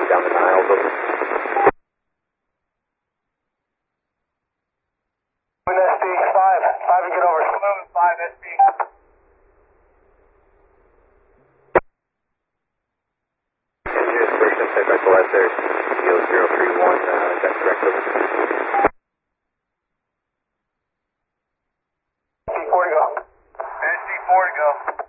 down the Niles. Over. SB 5 to get over. Saloon 5 SB. Engineers first and set back to left there. Yield 031, that's correct. SB 4 to go. SB 4 to go.